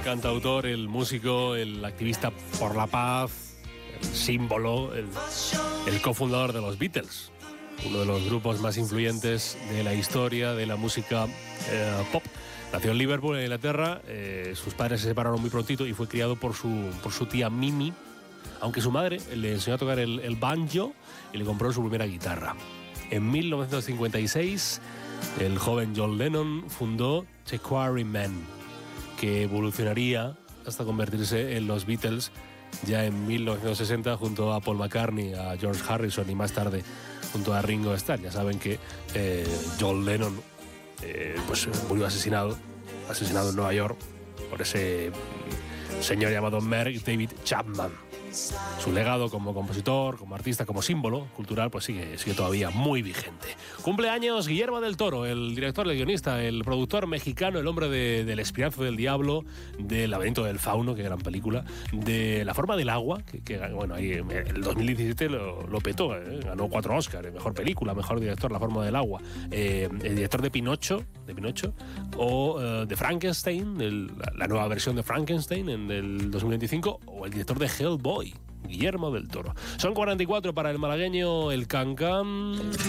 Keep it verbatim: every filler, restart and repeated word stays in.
cantautor, el músico, el activista por la paz, el símbolo, el, el cofundador de los Beatles, uno de los grupos más influyentes de la historia de la música eh, pop. Nació en Liverpool, en Inglaterra. Eh, sus padres se separaron muy prontito y fue criado por su, por su tía Mimi, aunque su madre le enseñó a tocar el, el banjo y le compró su primera guitarra. En mil novecientos cincuenta y seis, el joven John Lennon fundó The Quarrymen, que evolucionaría hasta convertirse en los Beatles ya en mil novecientos sesenta junto a Paul McCartney, a George Harrison y más tarde junto a Ringo Starr. Ya saben que eh, John Lennon eh, pues, murió asesinado, asesinado en Nueva York por ese señor llamado Merck David Chapman. Su legado como compositor, como artista, como símbolo cultural, pues sigue, sigue todavía muy vigente. Cumpleaños Guillermo del Toro, el director, el guionista, el productor mexicano, el hombre de, del Espinazo del Diablo, del Laberinto del Fauno, qué gran película, de La Forma del Agua, que, que bueno, ahí en el dos mil diecisiete lo, lo petó, ¿eh? Ganó cuatro Oscars, mejor película, mejor director, La Forma del Agua, eh, el director de Pinocho, de Pinocho, o uh, de Frankenstein, el, la, la nueva versión de Frankenstein en el dos mil veinticinco, o el director de Hellboy, Guillermo del Toro. Son cuarenta y cuatro para el malagueño, el Cancán.